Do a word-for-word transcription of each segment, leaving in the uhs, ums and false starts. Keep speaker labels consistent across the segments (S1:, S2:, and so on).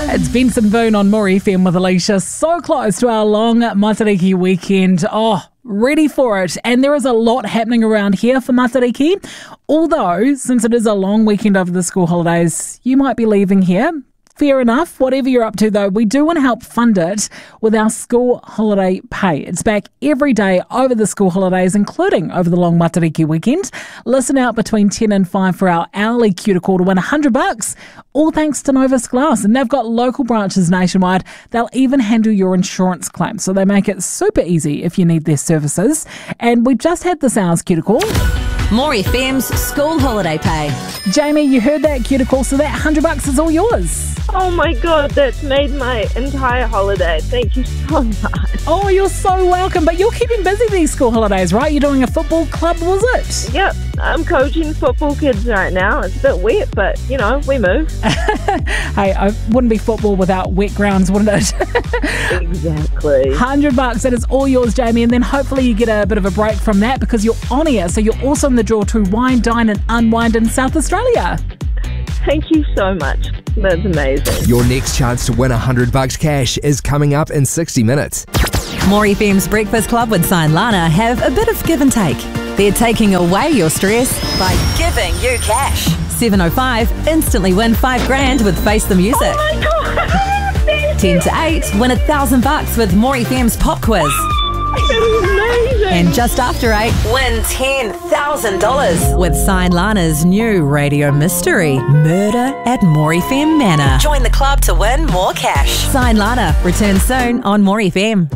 S1: It's Benson Boone on More F M with Alicia. So close to our long Matariki weekend. Oh, ready for it. And there is a lot happening around here for Matariki. Although, since it is a long weekend over the school holidays, you might be leaving here. Fair enough. Whatever you're up to, though, we do want to help fund it with our school holiday pay. It's back every day over the school holidays, including over the long Matariki weekend. Listen out between ten and five for our hourly cue to call to win one hundred bucks, all thanks to Novus Glass. And they've got local branches nationwide. They'll even handle your insurance claims, so they make it super easy if you need their services. And we've just had this hour's cue to call.
S2: More F M's school holiday pay.
S1: Jamie, you heard that cue to call, so that one hundred bucks is all yours.
S3: Oh my God, that's made my entire holiday. Thank you so much.
S1: Oh, you're so welcome. But you're keeping busy these school holidays, right? You're doing a football club, was it?
S3: Yep, I'm coaching football kids right now. It's a bit wet, but, you know, we move.
S1: Hey, it wouldn't be football without wet grounds, wouldn't it?
S3: Exactly.
S1: one hundred bucks, that is all yours, Jamie. And then hopefully you get a bit of a break from that because you're on air. So you're also in the draw to wine, dine and unwind in South Australia.
S3: Thank you so much. That's amazing.
S4: Your next chance to win one hundred bucks cash is coming up in sixty minutes.
S2: More F M's Breakfast Club with Sign Lana have a bit of give and take. They're taking away your stress by giving you cash. seven oh five, instantly win five grand with Face the Music.
S3: Oh my God!
S2: ten to eight, win a thousand bucks with More F M's Pop Quiz.
S3: Amazing.
S2: And just after eight, win ten thousand dollars with Sign Lana's new radio mystery, Murder at More F M Manor. Join the club to win more cash. Sign Lana returns soon on More F M.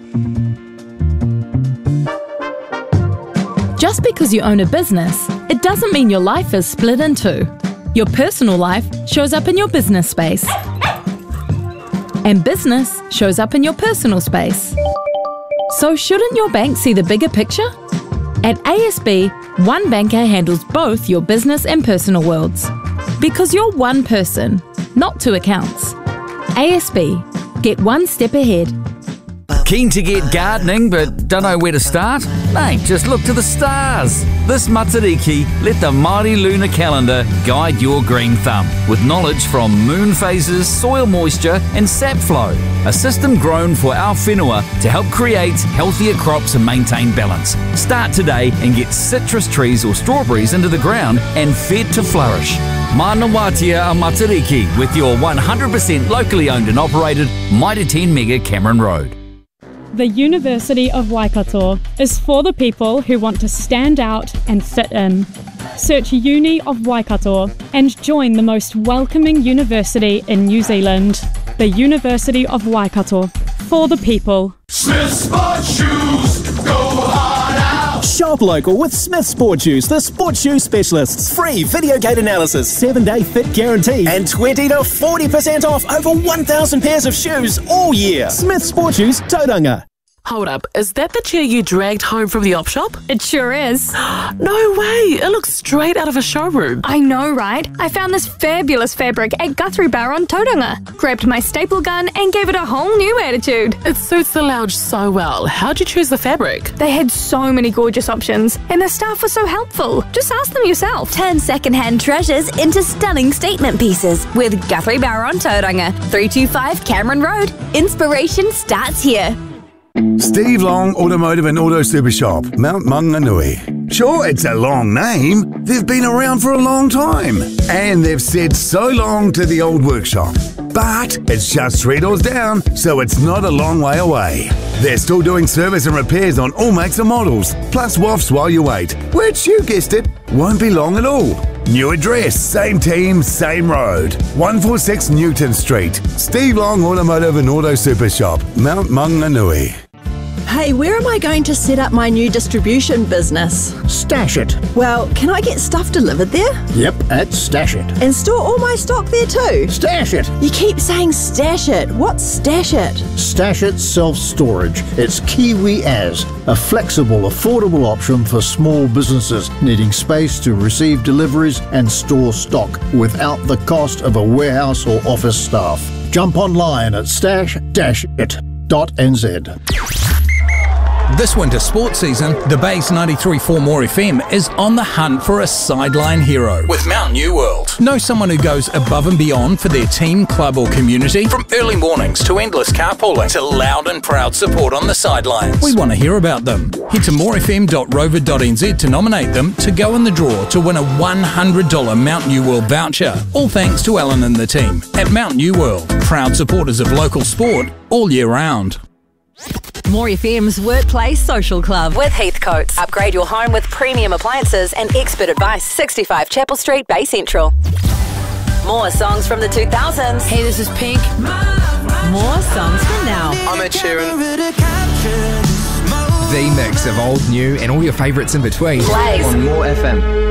S5: Just because you own a business, it doesn't mean your life is split in two. Your personal life shows up in your business space. And business shows up in your personal space. So shouldn't your bank see the bigger picture? At A S B, one banker handles both your business and personal worlds. Because you're one person, not two accounts. A S B, get one step ahead.
S6: Keen to get gardening but don't know where to start? Mate, just look to the stars. This Matariki, let the mighty lunar calendar guide your green thumb with knowledge from moon phases, soil moisture and sap flow. A system grown for our whenua to help create healthier crops and maintain balance. Start today and get citrus trees or strawberries into the ground and fed to flourish. Mana Watia a Matariki with your one hundred percent locally owned and operated Mitre ten Mega Cameron Road.
S7: The University of Waikato is for the people who want to stand out and fit in. Search Uni of Waikato and join the most welcoming university in New Zealand. The University of Waikato, for the people.
S8: Smith Sport Shoes, go hard out!
S9: Shop local with Smith Sport Shoes, the sport shoe specialists. Free video gate analysis, seven day fit guarantee, and twenty to forty percent off over one thousand pairs of shoes all year. Smith Sport Shoes, Tauranga.
S10: Hold up, is that the chair you dragged home from the op shop?
S5: It sure is.
S10: No way, it looks straight out of a showroom.
S5: I know, right? I found this fabulous fabric at Guthrie Bar on Tauranga. Grabbed my staple gun and gave it a whole new attitude.
S10: It suits the lounge so well. How'd you choose the fabric?
S5: They had so many gorgeous options, and the staff was so helpful. Just ask them yourself.
S2: Turn second-hand treasures into stunning statement pieces with Guthrie Bar on Tauranga, three two five Cameron Road. Inspiration starts here.
S11: Steve Long Automotive and Auto Super Shop, Mount Maunganui. Sure, it's a long name. They've been around for a long time. And they've said so long to the old workshop. But it's just three doors down, so it's not a long way away. They're still doing service and repairs on all makes and models, plus W A Fs while you wait, which, you guessed it, won't be long at all. New address, same team, same road. one forty-six Newton Street. Steve Long Automotive and Auto Super Shop, Mount Maunganui.
S12: Hey, where am I going to set up my new distribution business?
S13: Stash It.
S12: Well, can I get stuff delivered there?
S13: Yep, at Stash It.
S12: And store all my stock there too?
S13: Stash It.
S12: You keep saying Stash It. What's Stash It?
S13: Stash It Self-Storage. It's Kiwi as, a flexible, affordable option for small businesses needing space to receive deliveries and store stock without the cost of a warehouse or office staff. Jump online at stash dash it dot n z.
S14: This winter sports season, the Base ninety-three point four More F M is on the hunt for a sideline hero with Mount New World. Know someone who goes above and beyond for their team, club or community? From early mornings to endless carpooling to loud and proud support on the sidelines. We want to hear about them. Head to more f m dot rover dot n z to nominate them to go in the draw to win a one hundred dollars Mount New World voucher. All thanks to Alan and the team at Mount New World, proud supporters of local sport all year round.
S2: More F M's Workplace Social Club with Heathcotes. Upgrade your home with premium appliances and expert advice. sixty-five Chapel Street, Bay Central. More songs from the two thousands.
S10: Hey, this is Pink.
S2: More songs from now.
S15: I'm Ed Sheeran.
S4: The mix of old, new, and all your favourites in between.
S2: Plays
S15: On More F M.